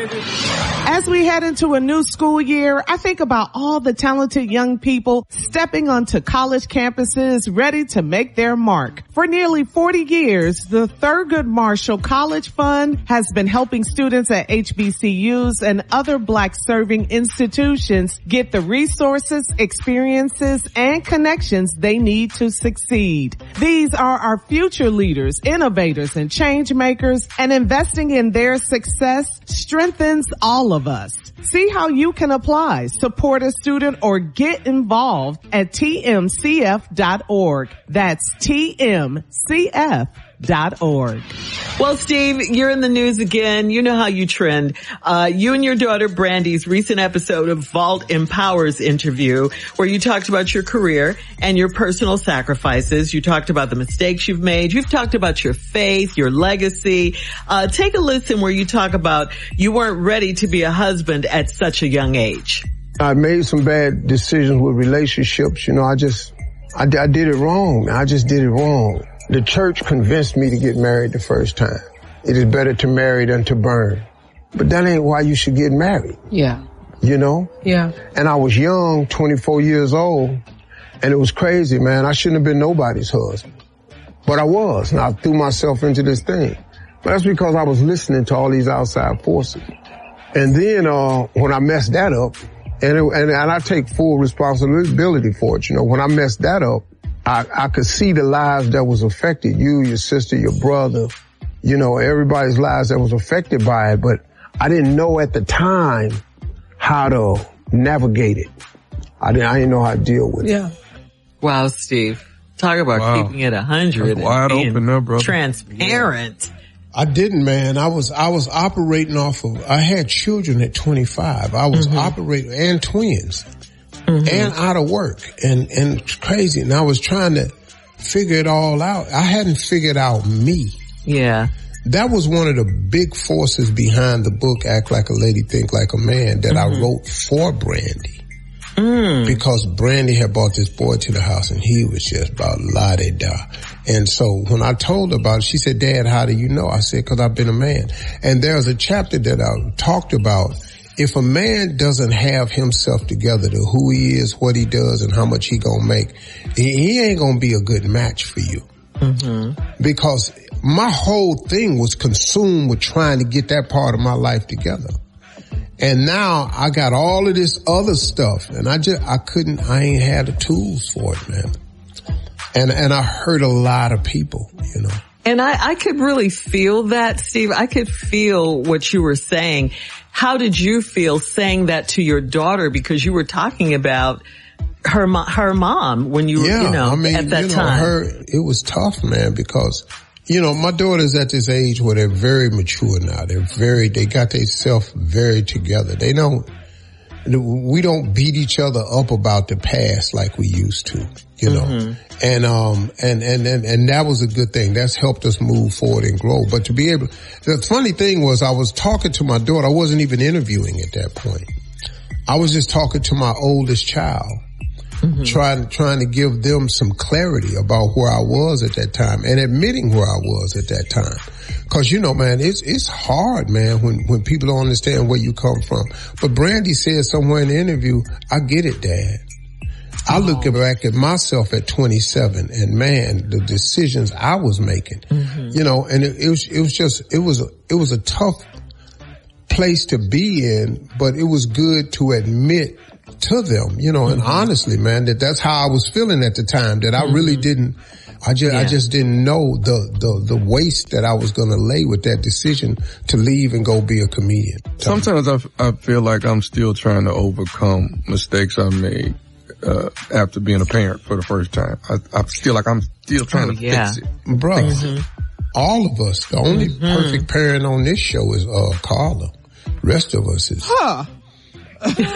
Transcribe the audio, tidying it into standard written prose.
As we head into a new school year, I think about all the talented young people stepping onto college campuses ready to make their mark. For nearly 40 years, the Thurgood Marshall College Fund has been helping students at HBCUs and other Black-serving institutions get the resources, experiences, and connections they need to succeed. These are our future leaders, innovators, and change makers, and investing in their success strengthens all of us. See how you can apply, support a student, or get involved at tmcf.org. That's tmcf.org. Well, Steve, you're in the news again. You know how you trend. You and your daughter Brandy's recent episode of Vault Empowers interview, where you talked about your career and your personal sacrifices. You talked about the mistakes you've made. You've talked about your faith, your legacy. Take a listen where you talk about you weren't ready to be a husband at such a young age. I made some bad decisions with relationships. You know, I did it wrong. I just did it wrong. The church convinced me to get married the first time. It is better to marry than to burn. But that ain't why you should get married. Yeah. You know? Yeah. And I was young, 24 years old, and it was crazy, man. I shouldn't have been nobody's husband. But I was, and I threw myself into this thing. But that's because I was listening to all these outside forces. And then when I messed that up, and I take full responsibility for it, you know, when I messed that up, I could see the lives that was affected, you, your sister, your brother, you know, everybody's lives that was affected by it. But I didn't know at the time how to navigate it. I didn't know how to deal with it. Wow, Steve. Talk about keeping it 100 wide and being open there, brother. transparent. I didn't, man. I was operating off of, I had children at 25. I was operating, and twins. And out of work and crazy. And I was trying to figure it all out. I hadn't figured out me. Yeah. That was one of the big forces behind the book, Act Like a Lady, Think Like a Man, that I wrote for Brandy. Because Brandy had brought this boy to the house and he was just about la-de-da. And so when I told her about it, she said, Dad, how do you know? I said, because I've been a man. And there's a chapter that I talked about. If a man doesn't have himself together to who he is, what he does, and how much he gonna make, he ain't gonna be a good match for you. Because my whole thing was consumed with trying to get that part of my life together. And now I got all of this other stuff, and I ain't had the tools for it, man. And I hurt a lot of people, you know. And I could really feel that, Steve. I could feel what you were saying. How did you feel saying that to your daughter? Because you were talking about her mom when you were, at that time. It was tough, man, because, you know, my daughter's at this age where they're very mature now. They got themselves very together. We don't beat each other up about the past like we used to, you know. And that was a good thing. That's helped us move forward and grow. But the funny thing was I was talking to my daughter. I wasn't even interviewing at that point. I was just talking to my oldest child, trying to give them some clarity about where I was at that time and admitting where I was at that time. Cause you know, man, it's hard, man, when people don't understand where you come from. But Brandy said somewhere in the interview, I get it, Dad. I look back at myself at 27 and man, the decisions I was making, you know, and it was a tough place to be in, but it was good to admit to them, you know, and honestly, man, that's how I was feeling at the time, that I really didn't, I just didn't know the waste that I was going to lay with that decision to leave and go be a comedian. Sometimes I feel like I'm still trying to overcome mistakes I made after being a parent for the first time. I feel like I'm still trying to fix it. Bro, all of us, the only perfect parent on this show is Carla. Rest of us is...